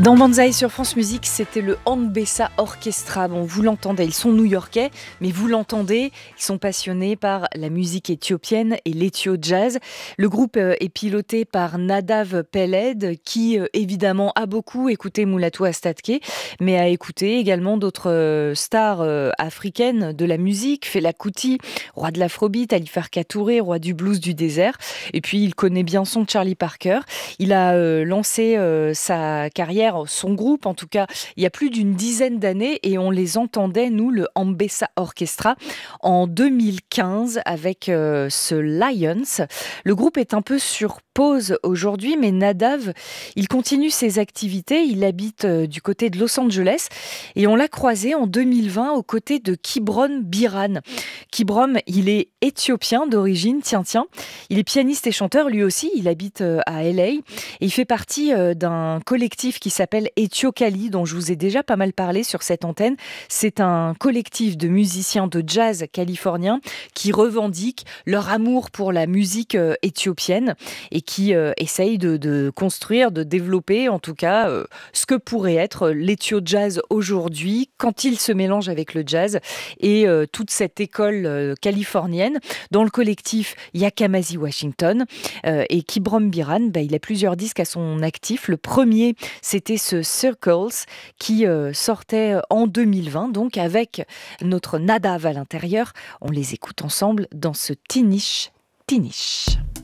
Dans Banzai sur France Musique, c'était le Ambessa Orchestra. Bon, vous l'entendez, ils sont new-yorkais, mais vous l'entendez, ils sont passionnés par la musique éthiopienne et l'éthio-jazz. Le groupe est piloté par Nadav Peled, qui évidemment a beaucoup écouté Mulatu Astatke, mais a écouté également d'autres stars africaines de la musique, Fela Kuti, roi de l'afrobeat, Ali Farka Touré, roi du blues du désert. Et puis il connaît bien son Charlie Parker. Il a lancé sa carrière, son groupe en tout cas, il y a plus d'une dizaine d'années et on les entendait, nous, le Ambessa Orchestra, en 2015 avec ce Lions. Le groupe est un peu sur pause aujourd'hui, mais Nadav, il continue ses activités. Il habite du côté de Los Angeles et on l'a croisé en 2020 aux côtés de Kibron Biran. Kibron, il est éthiopien d'origine, tiens. Il est pianiste et chanteur, lui aussi, il habite à LA et il fait partie d'un collectif qui s'appelle Ethiokali, dont je vous ai déjà pas mal parlé sur cette antenne. C'est un collectif de musiciens de jazz californiens qui revendiquent leur amour pour la musique éthiopienne et qui essayent de construire, de développer en tout cas ce que pourrait être l'éthio-jazz aujourd'hui quand il se mélange avec le jazz et toute cette école californienne. Dans le collectif, il y a Kamasi Washington et Kibron Biran, il a plusieurs disques à son actif. Le premier, c'était ce Circles qui sortait en 2020, donc avec notre Nadav à l'intérieur. On les écoute ensemble dans ce Tinish.